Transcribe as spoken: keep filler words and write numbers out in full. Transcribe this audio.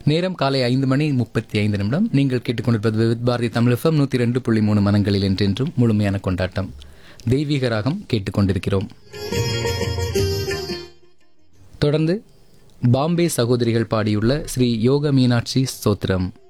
நேரம் காலை ஐந்து மணி முப்பத்தி ஐந்து நிமிடம். நீங்கள் கேட்டுக்கொண்டிருப்பது விவித் பாரதி தமிழ் எஃப்எம் நூற்றி ரெண்டு புள்ளி மூணு மனங்களில் என்றென்றும் முழுமையான கொண்டாட்டம். தெய்வீக ராகம் கேட்டுக்கொண்டிருக்கிறோம். தொடர்ந்து பாம்பே சகோதரிகள் பாடியுள்ள ஸ்ரீ யோக மீனாட்சி ஸ்தோத்திரம்.